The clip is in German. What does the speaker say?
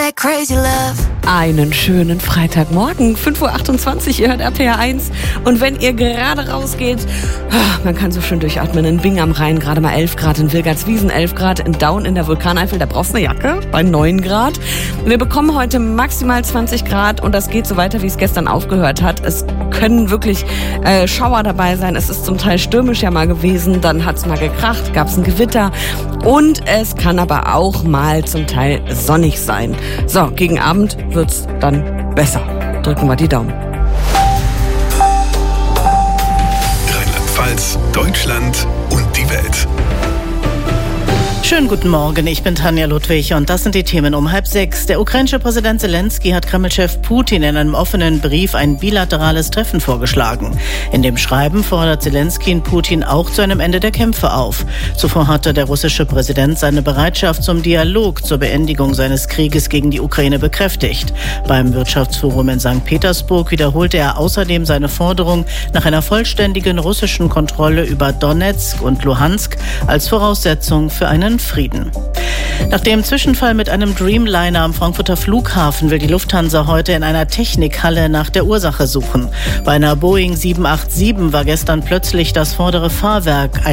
that crazy love. Einen schönen Freitagmorgen, 5:28 Uhr, ihr hört RPR 1. Und wenn ihr gerade rausgeht, man kann so schön durchatmen. In Bingen am Rhein gerade mal 11 Grad, in Wilgartswiesen 11 Grad, in Daun in der Vulkaneifel, da brauchst du eine Jacke, bei 9 Grad. Wir bekommen heute maximal 20 Grad und das geht so weiter, wie es gestern aufgehört hat. Es können wirklich Schauer dabei sein. Es ist zum Teil stürmisch ja mal gewesen, dann hat es mal gekracht, gab es ein Gewitter und es kann aber auch mal zum Teil sonnig sein. So, gegen Abend wird's dann besser. Drücken wir die Daumen. Rheinland-Pfalz, Deutschland und die Welt. Schönen guten Morgen, ich bin Tanja Ludwig und das sind die Themen um 5:30. Der ukrainische Präsident Zelensky hat Kreml-Chef Putin in einem offenen Brief ein bilaterales Treffen vorgeschlagen. In dem Schreiben fordert Zelensky Putin auch zu einem Ende der Kämpfe auf. Zuvor hatte der russische Präsident seine Bereitschaft zum Dialog zur Beendigung seines Krieges gegen die Ukraine bekräftigt. Beim Wirtschaftsforum in St. Petersburg wiederholte er außerdem seine Forderung nach einer vollständigen russischen Kontrolle über Donetsk und Luhansk als Voraussetzung für einen Frieden. Nach dem Zwischenfall mit einem Dreamliner am Frankfurter Flughafen will die Lufthansa heute in einer Technikhalle nach der Ursache suchen. Bei einer Boeing 787 war gestern plötzlich das vordere Fahrwerk